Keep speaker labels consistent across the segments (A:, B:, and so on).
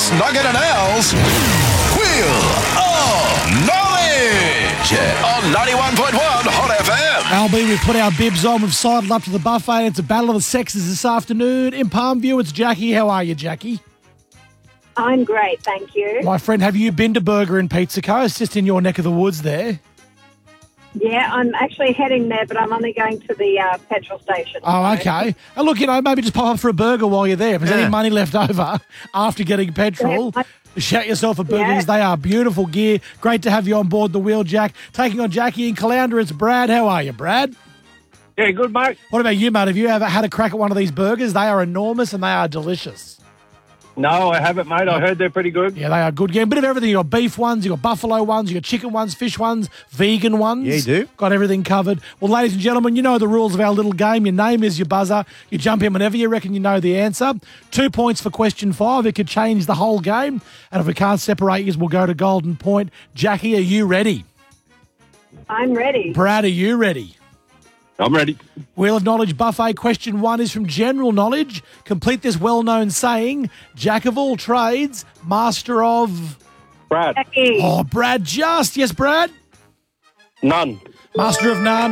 A: Snugget and Al's Wheel of Knowledge on 91.1 Hot FM.
B: LB, we've put our bibs on. We've sidled up to the buffet. It's a battle of the sexes this afternoon. In Palmview, it's Jackie. How are you, Jackie?
C: I'm great, thank you.
B: My friend, have you been to Burger and Pizza Co? It's just in your neck of the woods there.
C: Yeah, I'm actually heading there, but I'm only going to the petrol station.
B: Oh, okay. And look, maybe just pop up for a burger while you're there. If there's any money left over after getting petrol, shout yourself a burger because they are beautiful gear. Great to have you on board the wheel, Jack. Taking on Jackie in Caloundra, it's Brad. How are you, Brad?
D: Yeah, good, mate.
B: What about you, mate? Have you ever had a crack at one of these burgers? They are enormous and they are delicious.
D: No, I haven't, mate. I heard they're pretty good.
B: Yeah, they are good. Yeah, a bit of everything. You got beef ones, you got buffalo ones, you got chicken ones, fish ones, vegan ones.
E: Yeah, you do.
B: Got everything covered. Well, ladies and gentlemen, you know the rules of our little game. Your name is your buzzer. You jump in whenever you reckon you know the answer. 2 points for question 5. It could change the whole game. And if we can't separate you, we'll go to golden point. Jackie, are you ready?
C: I'm ready.
B: Brad, are you ready?
D: I'm ready.
B: Wheel of Knowledge buffet. Question 1 is from general knowledge. Complete this well-known saying, Jack of all trades, master of...
D: Brad.
C: Jackie.
B: Oh, Brad just. Yes, Brad?
D: None.
B: Master of none.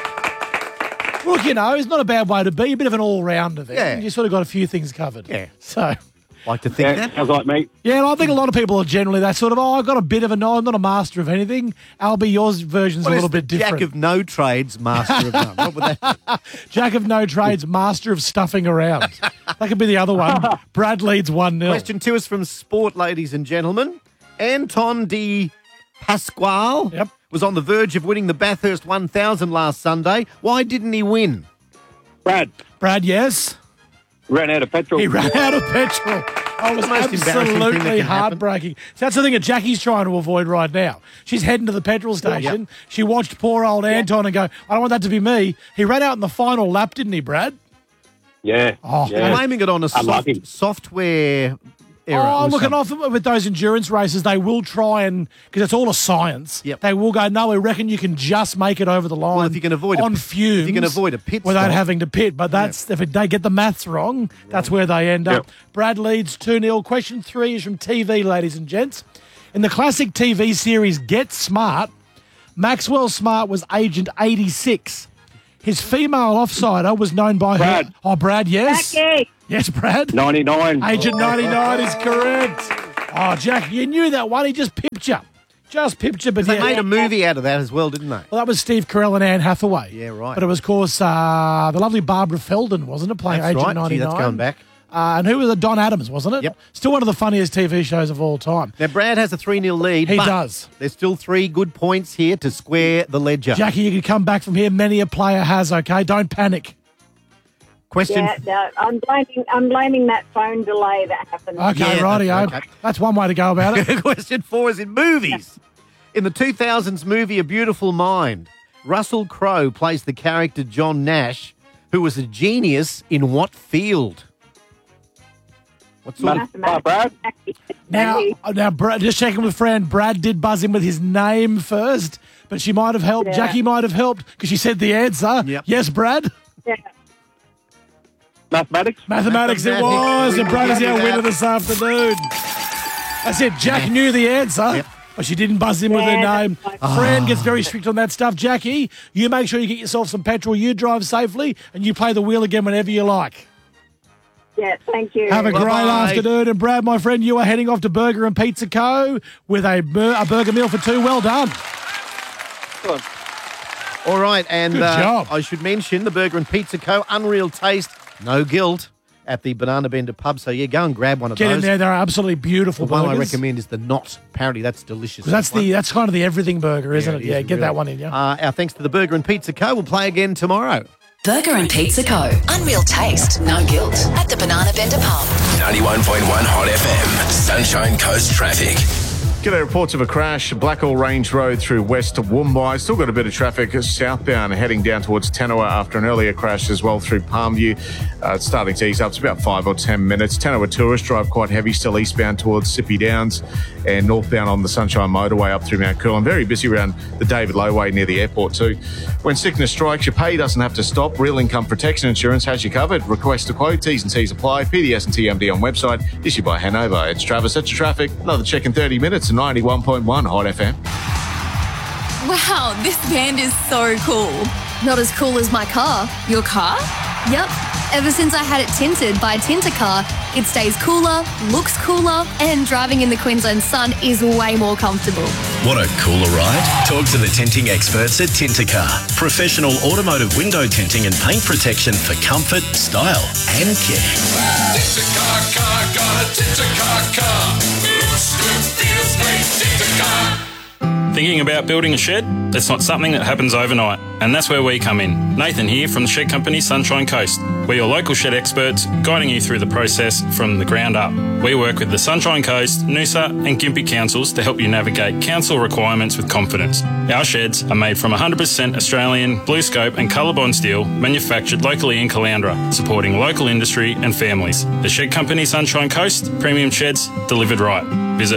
B: Look, it's not a bad way to be. A bit of an all-rounder there.
E: Yeah.
B: You sort of got a few things covered.
E: Yeah.
B: So,
E: Like to think
D: Yeah,
E: that.
D: sounds like me.
B: yeah, I think a lot of people are generally that sort of, I've got a bit of a no, I'm not a master of anything. Albie, yours version's a little bit different.
E: Jack of no trades, master of none. What would that?
B: Jack of no trades, master of stuffing around. That could be the other one. Brad leads 1-0.
E: Question 2 is from sport, ladies and gentlemen. Anton de Pasquale was on the verge of winning the Bathurst 1000 last Sunday. Why didn't he win?
D: Brad.
B: Brad, yes?
D: Ran out of petrol.
B: He ran out of petrol. Oh, it was
E: Most embarrassing thing that
B: absolutely
E: can happen.
B: heartbreaking. So that's the thing that Jackie's trying to avoid right now. She's heading to the petrol station. She watched poor old Anton and go, I don't want that to be me. He ran out in the final lap, didn't he, Brad?
D: Yeah.
B: Oh,
D: yeah.
E: Blaming it on a
D: Unlucky.
E: software error.
B: Oh,
E: or
B: look, and
E: something.
B: often with those endurance races, they will try and, because it's all a science,
E: Yep.
B: they will go, no, we reckon you can just make it over the line
E: Well, if you can avoid
B: on fumes.
E: if you can avoid a pit
B: without
E: stop.
B: having to pit. But that's if they get the maths wrong, that's where they end up.
D: Yep.
B: Brad leads 2-0. Question 3 is from TV, ladies and gents. In the classic TV series Get Smart, Maxwell Smart was Agent 86. His female offsider was known by
D: Brad.
B: her... Oh, Brad, yes?
C: Jackie.
B: Yes, Brad?
D: 99.
B: Agent 99 is correct. Oh, Jack, you knew that one. He just pipped you. Just pipped you. But
E: They made a movie out of that as well, didn't they?
B: well, that was Steve Carell and Anne Hathaway.
E: Yeah, right.
B: But it was, of course, the lovely Barbara Feldon, wasn't it, playing
E: That's
B: Agent
E: right.
B: 99?
E: Gee, that's going back.
B: And who was it? Don Adams, wasn't it?
E: Yep.
B: Still one of the funniest TV shows of all time.
E: Now, Brad has a 3-0 lead.
B: He
E: but
B: does.
E: There's still 3 good points here to square the ledger.
B: Jackie, you can come back from here. Many a player has, okay? Don't panic.
E: Question.
C: Yeah, no, I'm blaming that phone delay that happened.
B: Okay,
E: Yeah,
B: rightio.
E: okay.
B: That's one way to go about it.
E: Question 4 is in movies. In the 2000s movie A Beautiful Mind, Russell Crowe plays the character John Nash, who was a genius in what field? What sort of...
D: Brad.
B: Now, Brad, just checking with Fran. Brad did buzz in with his name first, but she might have helped.
C: Yeah.
B: Jackie might have helped because she said the answer.
E: Yep.
B: Yes, Brad?
C: Yeah.
D: Mathematics.
B: Mathematics it was, and Brad is our winner this afternoon. I said Jack knew the answer,
E: Yep.
B: but she didn't buzz in with her
C: Yeah,
B: name.
C: that's fine.
B: Fran gets very strict on that stuff. Jackie, you make sure you get yourself some petrol, you drive safely, and you play the wheel again whenever you like.
C: Yeah, thank you.
B: Have a great
E: Bye-bye.
B: afternoon. And Brad, my friend, you are heading off to Burger and Pizza Co. with a burger meal for 2. Well done.
E: All right, and
B: Good job.
E: I should mention the Burger and Pizza Co. Unreal Taste, no guilt, at the Banana Bender pub. So, yeah, go and grab one of
B: Get
E: those.
B: in there. They're absolutely beautiful
E: The one I
B: burgers.
E: recommend is the Not. Apparently, that's delicious.
B: That's kind of the everything burger, isn't it?
E: is,
B: Yeah,
E: it
B: get that
E: really.
B: one in, yeah.
E: Our thanks to the Burger and Pizza Co. We'll play again tomorrow.
F: Burger and Pizza Co. Unreal taste, no guilt. At the Banana Bender Pub.
A: 91.1 Hot FM. Sunshine Coast Traffic.
G: G'day, reports of a crash, Blackall Range Road through west to Woombye. Still got a bit of traffic southbound heading down towards Tanawa after an earlier crash as well through Palmview. It's starting to ease up. It's about 5 or 10 minutes. Tanawa Tourist Drive quite heavy, still eastbound towards Sippy Downs and northbound on the Sunshine Motorway up through Mount Coolin. Very busy around the David Low Way near the airport too. When sickness strikes, your pay doesn't have to stop. Real Income Protection Insurance has you covered. Request a quote, T's and C's apply. PDS and TMD on website. Issued by Hanover. It's Travis. That's your traffic. Another check in 30 minutes to 91.1 Hot FM.
H: Wow, this band is so cool.
I: Not as cool as my car.
H: Your car?
I: Yep. Ever since I had it tinted by Tintercar, it stays cooler, looks cooler, and driving in the Queensland sun is way more comfortable.
A: Want a cooler ride? Talk to the tinting experts at Tintercar. Professional automotive window tinting and paint protection for comfort, style and care.
J: Tintercar car, got a Tintercar car. Looks good, feels great, Tintercar.
K: Thinking about building a shed? That's not something that happens overnight, and that's where we come in. Nathan here from the shed company Sunshine Coast. We're your local shed experts, guiding you through the process from the ground up. We work with the Sunshine Coast, Noosa and Gympie councils to help you navigate council requirements with confidence. Our sheds are made from 100% Australian BlueScope and Colorbond steel, manufactured locally in Caloundra, supporting local industry and families. The shed company Sunshine Coast, premium sheds delivered right. Visit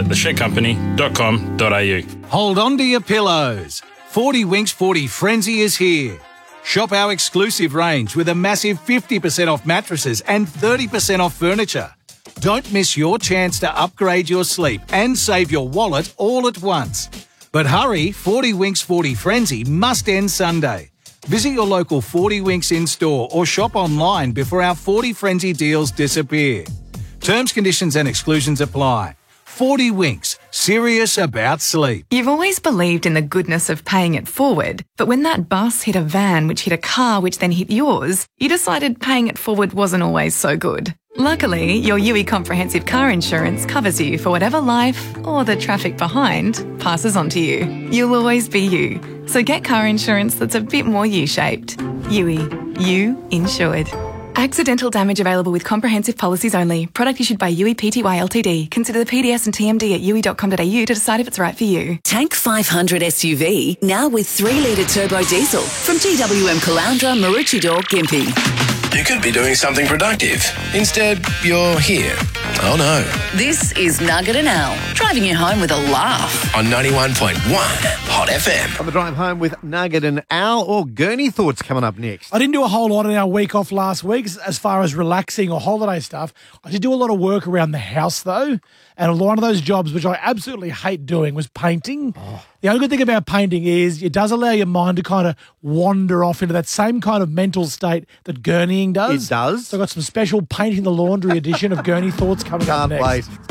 K: theshedcompany.com.au.
L: Hold on to your pillows. 40 Winks 40 Frenzy is here. Shop our exclusive range with a massive 50% off mattresses and 30% off furniture. Don't miss your chance to upgrade your sleep and save your wallet all at once. But hurry, 40 Winks 40 Frenzy must end Sunday. Visit your local 40 Winks in-store or shop online before our 40 Frenzy deals disappear. Terms, conditions and exclusions apply. 40 Winks, serious about sleep.
H: You've always believed in the goodness of paying it forward, but when that bus hit a van which hit a car which then hit yours, you decided paying it forward wasn't always so good. Luckily, your UE Comprehensive Car Insurance covers you for whatever life, or the traffic behind, passes on to you. You'll always be you. So get car insurance that's a bit more U-shaped. UE. You insured. Accidental damage available with comprehensive policies only. Product issued by UE Pty Ltd. Consider the PDS and TMD at UE.com.au to decide if it's right for you.
F: Tank 500 SUV, now with 3-litre turbo diesel. From GWM Caloundra, Maroochydore, Gympie.
A: You could be doing something productive. Instead, you're here. Oh no.
F: This is Nugget and Al, driving you home with a laugh.
A: On 91.1 Hot FM.
E: On the drive home with Nugget and Al, or Gurney thoughts coming up next.
B: I didn't do a whole lot in our week off last week as far as relaxing or holiday stuff. I did do a lot of work around the house though, and one of those jobs which I absolutely hate doing was painting. The only good thing about painting is it does allow your mind to kind of wander off into that same kind of mental state that gurneying does.
E: It does.
B: So I've got some special Painting the Laundry edition of Gurney Thoughts coming up next.
E: Can't wait.